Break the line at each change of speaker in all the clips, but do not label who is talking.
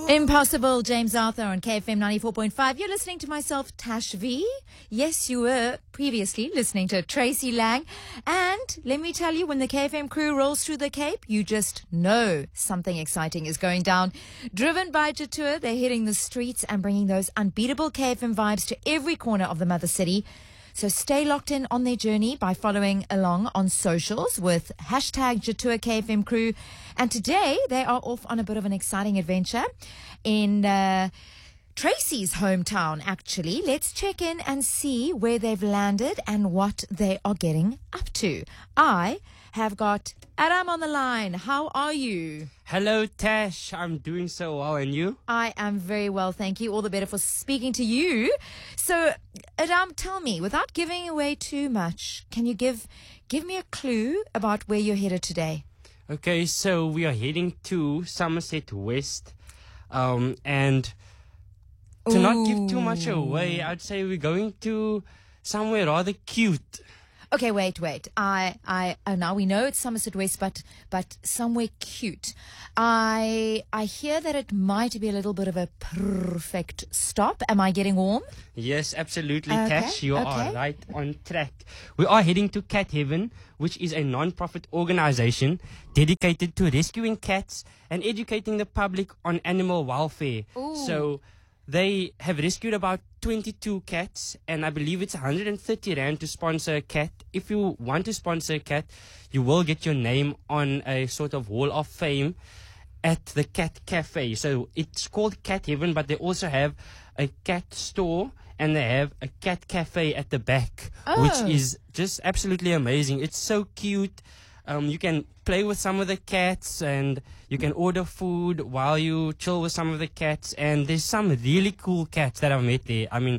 Impossible, James Arthur on KFM 94.5. You're listening to myself, Tash V. Yes, you were previously listening to Tracy Lang. And let me tell you, when the KFM crew rolls through the Cape, you just know something exciting is going down. Driven by Jetour, they're hitting the streets and bringing those unbeatable KFM vibes to every corner of the mother city. So stay locked in on their journey by following along on socials with hashtag Jetour KFM crew. And today they are off on a bit of an exciting adventure in Tracy's hometown, actually. Let's check in and see where they've landed and what they are getting up to. I have got Adam on the line. How are you?
Hello, Tash. I'm doing so well, and you?
I am very well, thank you. All the better for speaking to you. So, Adam, tell me, without giving away too much, can you give me a clue about where you're headed today?
Okay, so we are heading to Somerset West, and to not give too much away, I'd say we're going to somewhere rather cute.
Okay, wait. Now we know it's Somerset West, but somewhere cute. I hear that it might be a little bit of a perfect stop. Am I getting warm?
Yes, absolutely, Tash. You are right on track. We are heading to Cat Heaven, which is a non-profit organization dedicated to rescuing cats and educating the public on animal welfare.
Ooh.
So they have rescued about 22 cats, and I believe it's 130 Rand to sponsor a cat. If you want to sponsor a cat, you will get your name on a sort of wall of fame at the Cat Cafe. So it's called Cat Heaven, but they also have a cat store and they have a cat cafe at the back, which is just absolutely amazing. It's so cute. You can play with some of the cats and you can order food while you chill with some of the cats. And there's some really cool cats that I've met there. I mean,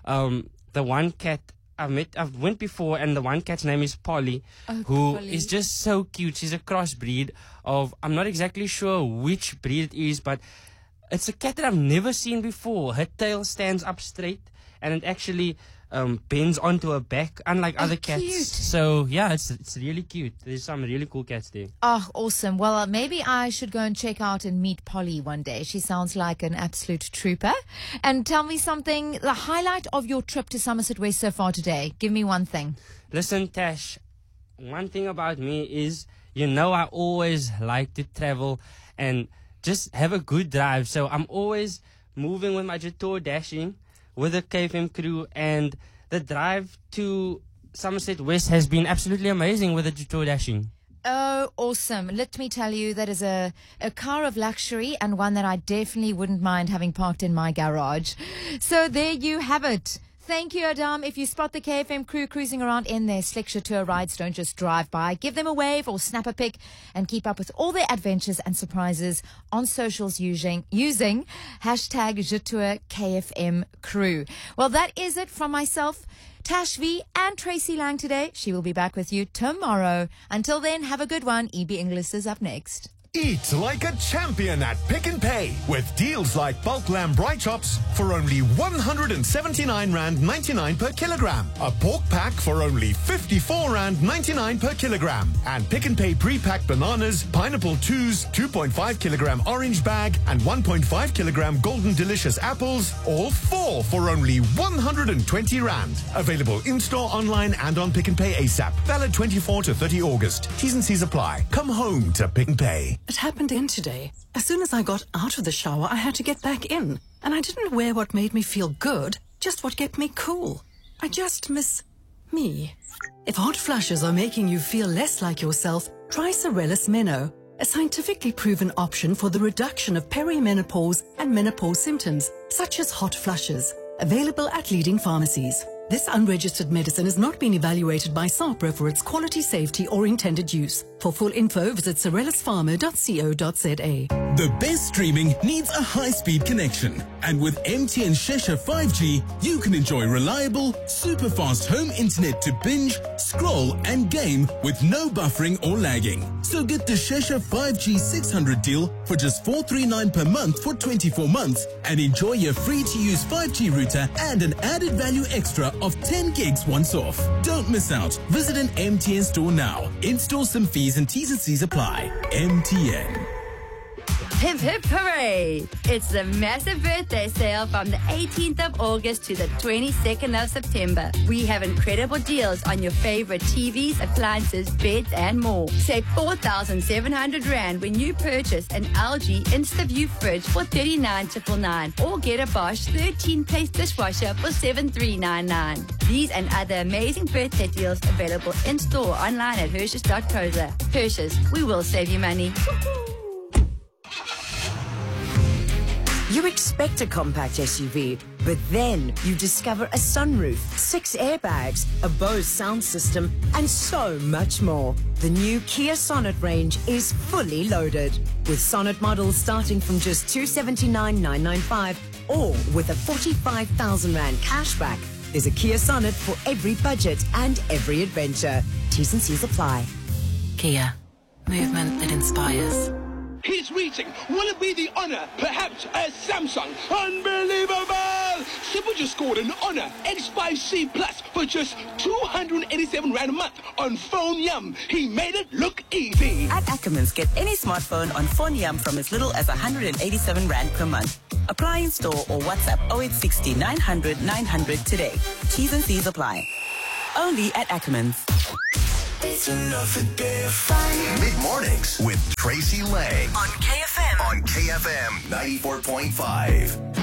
the one cat I've went before, and the one cat's name is Polly, who is just so cute. She's a crossbreed of, I'm not exactly sure which breed it is, but it's a cat that I've never seen before. Her tail stands up straight and it actually bends onto her back, unlike other cats.
Cute.
So yeah, it's really cute. There's some really cool cats there.
Oh, awesome. Well, maybe I should go and check out and meet Polly one day. She sounds like an absolute trooper. And tell me something, the highlight of your trip to Somerset West so far today. Give me one thing.
Listen, Tash, one thing about me is, I always like to travel and just have a good drive. So I'm always moving with my Jetour Dashing with the KFM crew, and the drive to Somerset West has been absolutely amazing with the Jetour Dashing.
Oh, awesome. Let me tell you, that is a car of luxury, and one that I definitely wouldn't mind having parked in my garage. So there you have it. Thank you, Adam. If you spot the KFM crew cruising around in their slick Jetour rides, don't just drive by. Give them a wave or snap a pic and keep up with all their adventures and surprises on socials using hashtag Jetour KFM crew. Well, that is it from myself, Tash V, and Tracy Lang today. She will be back with you tomorrow. Until then, have a good one. EB English is up next.
Eat like a champion at Pick n Pay with deals like bulk lamb bright chops for only 179 Rand 99 per kilogram. A pork pack for only 54 Rand 99 per kilogram. And Pick n Pay pre-packed bananas, pineapple 2s, 2.5 kilogram orange bag, and 1.5 kilogram golden delicious apples, all 4 for only 120 Rand. Available in-store, online, and on Pick n Pay ASAP. Valid 24 to 30 August. T's and C's apply. Come home to Pick n Pay.
It happened in today. As soon as I got out of the shower, I had to get back in. And I didn't wear what made me feel good, just what kept me cool. I just miss me. If hot flushes are making you feel less like yourself, try Sorellis Meno, a scientifically proven option for the reduction of perimenopause and menopause symptoms, such as hot flushes. Available at leading pharmacies. This unregistered medicine has not been evaluated by SAHPRA for its quality, safety, or intended use. For full info, visit sorellispharma.co.za.
The best streaming needs a high-speed connection. And with MTN Shesha 5G, you can enjoy reliable, super-fast home internet to binge, scroll, and game with no buffering or lagging. So get the Shesha 5G 600 deal for just $439 per month for 24 months and enjoy your free-to-use 5G router and an added value extra of 10 gigs once off. Don't miss out. Visit an MTN store now. In-store, some fees and T's and C's apply. MTN.
Hip hip hooray! It's the massive birthday sale from the 18th of August to the 22nd of September. We have incredible deals on your favorite TVs, appliances, beds, and more. Save 4,700 Rand when you purchase an LG InstaView fridge for 39,999 or get a Bosch 13-place dishwasher for 7,399. These and other amazing birthday deals available in store online at Hershes.co.za. Hershes, we will save you money.
You expect a compact SUV, but then you discover a sunroof, 6 airbags, a Bose sound system, and so much more. The new Kia Sonet range is fully loaded, with Sonet models starting from just 279,995 or with a 45,000 Rand cashback. There's a Kia Sonet for every budget and every adventure. T's and C's apply.
Kia. Movement that inspires.
He's reaching. Will it be the Honor? Perhaps a Samsung? Unbelievable! Simple just scored an Honor X5C Plus for just 287 Rand a month on Phone Yum. He made it look easy.
At Ackermans, get any smartphone on Phone Yum from as little as 187 Rand per month. Apply in store or WhatsApp 0860 900 900 today. T's and C's apply. Only at Ackermans.
It's another day of fun. Mid-mornings with Tracy Lang.
On KFM.
On KFM 94.5.